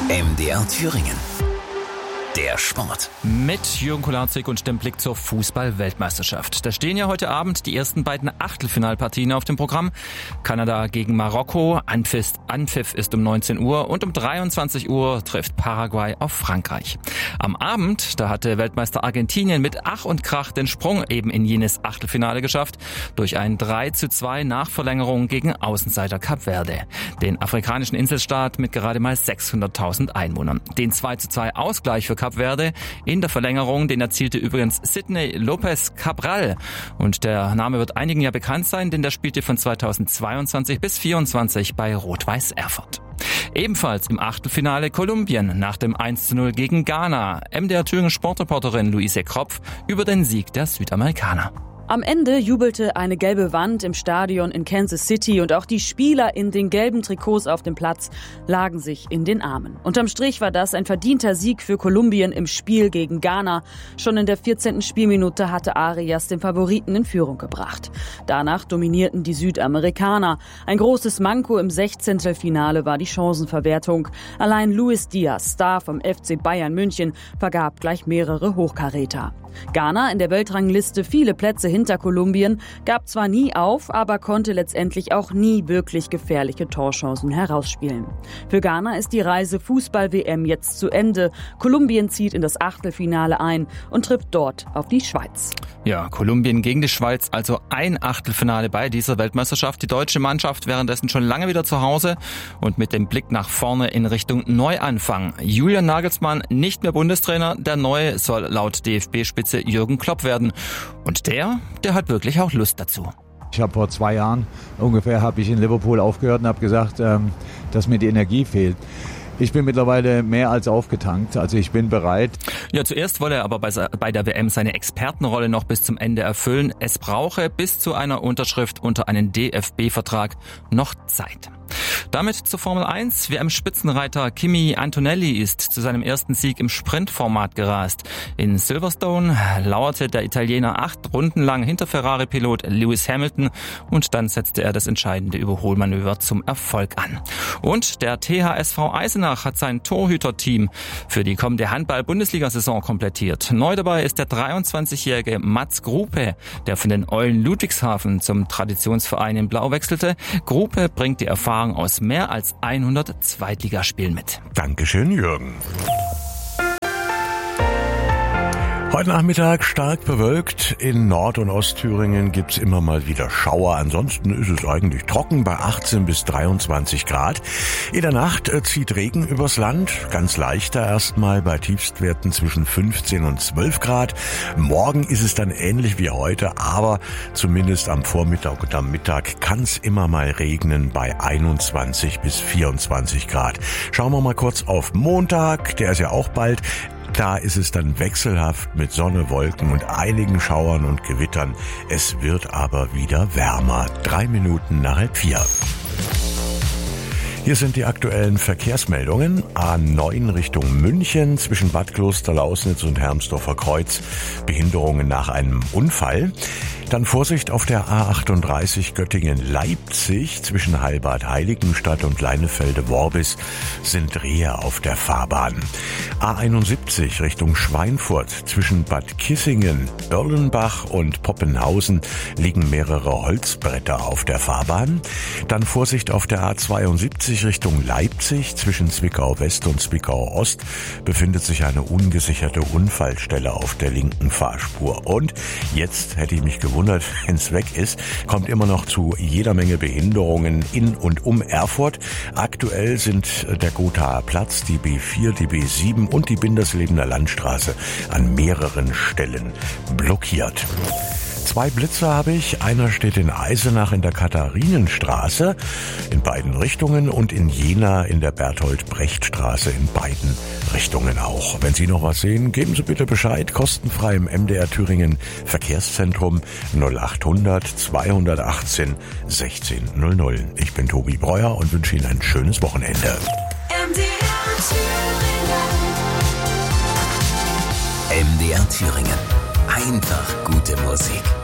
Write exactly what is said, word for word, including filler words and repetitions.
M D R Thüringen. Der Sport. Mit Jürgen Kolarzig und dem Blick zur Fußball-Weltmeisterschaft. Da stehen ja heute Abend die ersten beiden Achtelfinalpartien auf dem Programm. Kanada gegen Marokko. Anpfiff, Anpfiff ist um neunzehn Uhr und um dreiundzwanzig Uhr trifft Paraguay auf Frankreich. Am Abend, da hatte Weltmeister Argentinien mit Ach und Krach den Sprung eben in jenes Achtelfinale geschafft. Durch ein drei zu zwei Nachverlängerung gegen Außenseiter Kap Verde. Den afrikanischen Inselstaat mit gerade mal sechshunderttausend Einwohnern. Den zwei zu zwei Ausgleich für Kap Verde in der Verlängerung, den erzielte übrigens Sidney Lopez Cabral. Und der Name wird einigen ja bekannt sein, denn der spielte von zweitausendzweiundzwanzig bis vierundzwanzig bei Rot-Weiß Erfurt. Ebenfalls im Achtelfinale Kolumbien nach dem eins zu null gegen Ghana. M D R Thüringen Sportreporterin Luise Kropf über den Sieg der Südamerikaner. Am Ende jubelte eine gelbe Wand im Stadion in Kansas City und auch die Spieler in den gelben Trikots auf dem Platz lagen sich in den Armen. Unterm Strich war das ein verdienter Sieg für Kolumbien im Spiel gegen Ghana. Schon in der vierzehnten Spielminute hatte Arias den Favoriten in Führung gebracht. Danach dominierten die Südamerikaner. Ein großes Manko im Sechzehntelfinale war die Chancenverwertung. Allein Luis Diaz, Star vom F C Bayern München, vergab gleich mehrere Hochkaräter. Ghana, in der Weltrangliste viele Plätze hinter Kolumbien, gab zwar nie auf, aber konnte letztendlich auch nie wirklich gefährliche Torchancen herausspielen. Für Ghana ist die Reise Fußball-W M jetzt zu Ende. Kolumbien zieht in das Achtelfinale ein und trifft dort auf die Schweiz. Ja, Kolumbien gegen die Schweiz, also ein Achtelfinale bei dieser Weltmeisterschaft. Die deutsche Mannschaft währenddessen schon lange wieder zu Hause und mit dem Blick nach vorne in Richtung Neuanfang. Julian Nagelsmann nicht mehr Bundestrainer, der Neue soll laut D F B-Spitze Jürgen Klopp werden. Und der, der hat wirklich auch Lust dazu. Ich habe vor zwei Jahren ungefähr habe ich in Liverpool aufgehört und habe gesagt, ähm, dass mir die Energie fehlt. Ich bin mittlerweile mehr als aufgetankt, also ich bin bereit. Ja, zuerst wolle er aber bei, bei der W M seine Expertenrolle noch bis zum Ende erfüllen. Es brauche bis zu einer Unterschrift unter einen D F B-Vertrag noch Zeit. Damit zur Formel eins. W M-Spitzenreiter Kimi Antonelli ist zu seinem ersten Sieg im Sprintformat gerast. In Silverstone lauerte der Italiener acht Runden lang hinter Ferrari-Pilot Lewis Hamilton und dann setzte er das entscheidende Überholmanöver zum Erfolg an. Und der T H S V Eisenach hat sein Torhüterteam für die kommende Handball-Bundesliga-Saison komplettiert. Neu dabei ist der dreiundzwanzigjährige Mats Grupe, der von den Eulen Ludwigshafen zum Traditionsverein in Blau wechselte. Grupe bringt die Erfahrung aus mehr als hundert Zweitligaspielen mit. Dankeschön, Jürgen. Heute Nachmittag stark bewölkt. In Nord- und Ostthüringen gibt's immer mal wieder Schauer. Ansonsten ist es eigentlich trocken bei achtzehn bis dreiundzwanzig Grad. In der Nacht zieht Regen übers Land. Ganz leichter erstmal bei Tiefstwerten zwischen fünfzehn und zwölf Grad. Morgen ist es dann ähnlich wie heute, aber zumindest am Vormittag und am Mittag kann's immer mal regnen bei einundzwanzig bis vierundzwanzig Grad. Schauen wir mal kurz auf Montag. Der ist ja auch bald. Da ist es dann wechselhaft mit Sonne, Wolken und einigen Schauern und Gewittern. Es wird aber wieder wärmer. Drei Minuten nach halb vier. Hier sind die aktuellen Verkehrsmeldungen. A neun Richtung München zwischen Bad Klosterlausnitz und Hermsdorfer Kreuz. Behinderungen nach einem Unfall. Dann Vorsicht auf der A achtunddreißig Göttingen-Leipzig zwischen Heilbad-Heiligenstadt und Leinefelde-Worbis sind Rehe auf der Fahrbahn. A einundsiebzig Richtung Schweinfurt zwischen Bad Kissingen, Erlenbach und Poppenhausen liegen mehrere Holzbretter auf der Fahrbahn. Dann Vorsicht auf der A zweiundsiebzig Richtung Leipzig zwischen Zwickau-West und Zwickau-Ost befindet sich eine ungesicherte Unfallstelle auf der linken Fahrspur. Und jetzt hätte ich mich gewundert, wenn es weg ist, kommt immer noch zu jeder Menge Behinderungen in und um Erfurt. Aktuell sind der Gothaer Platz, die B vier, die B sieben und die Binderslebener Landstraße an mehreren Stellen blockiert. Zwei Blitzer habe ich. Einer steht in Eisenach in der Katharinenstraße in beiden Richtungen und in Jena in der Berthold-Brecht-Straße in beiden Richtungen auch. Wenn Sie noch was sehen, geben Sie bitte Bescheid. Kostenfrei im M D R Thüringen Verkehrszentrum null achthundert zweihundertachtzehn sechzehn null null. Ich bin Tobi Breuer und wünsche Ihnen ein schönes Wochenende. M D R Thüringen. M D R Thüringen. Einfach gute Musik.